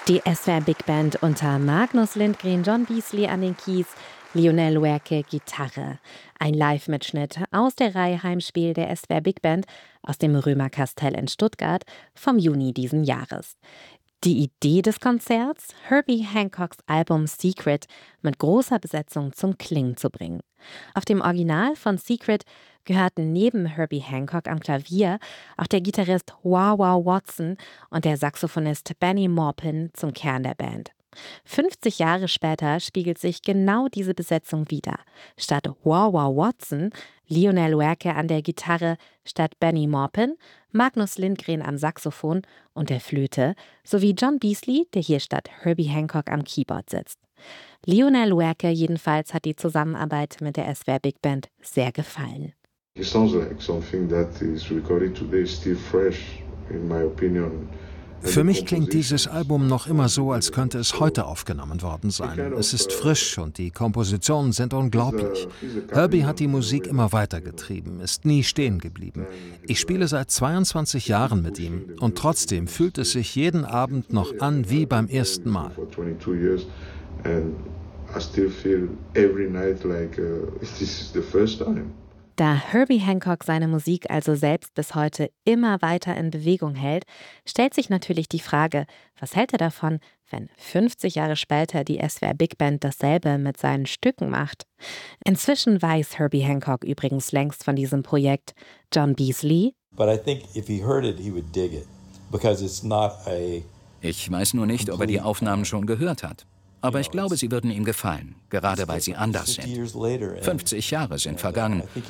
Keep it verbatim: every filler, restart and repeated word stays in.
Die S W R Big Band unter Magnus Lindgren, John Beasley an den Keys, Lionel Lerche Gitarre. Ein Live-Mitschnitt aus der Reihe Heimspiel der S W R Big Band aus dem Römerkastell in Stuttgart vom Juni diesen Jahres. Die Idee des Konzerts, Herbie Hancocks Album Secret mit großer Besetzung zum Klingen zu bringen. Auf dem Original von Secret gehörten neben Herbie Hancock am Klavier auch der Gitarrist Wah Wah Watson und der Saxophonist Benny Maupin zum Kern der Band. fünfzig Jahre später spiegelt sich genau diese Besetzung wider. Statt Wah Wah Watson, Lionel Lerche an der Gitarre, statt Benny Maupin, Magnus Lindgren am Saxophon und der Flöte, sowie John Beasley, der hier statt Herbie Hancock am Keyboard sitzt. Lionel Lerche jedenfalls hat die Zusammenarbeit mit der S W R Big Band sehr gefallen. It sounds like something that is recorded today, still fresh, in my opinion. Für mich klingt dieses Album noch immer so, als könnte es heute aufgenommen worden sein. Es ist frisch und die Kompositionen sind unglaublich. Herbie hat die Musik immer weitergetrieben, ist nie stehen geblieben. Ich spiele seit zweiundzwanzig Jahren mit ihm und trotzdem fühlt es sich jeden Abend noch an wie beim ersten Mal. Da Herbie Hancock seine Musik also selbst bis heute immer weiter in Bewegung hält, stellt sich natürlich die Frage, was hält er davon, wenn fünfzig Jahre später die S W R Big Band dasselbe mit seinen Stücken macht? Inzwischen weiß Herbie Hancock übrigens längst von diesem Projekt. John Beasley: Ich weiß nur nicht, ob er die Aufnahmen schon gehört hat. Aber ich glaube, sie würden ihm gefallen, gerade weil sie anders sind. fünfzig Jahre sind vergangen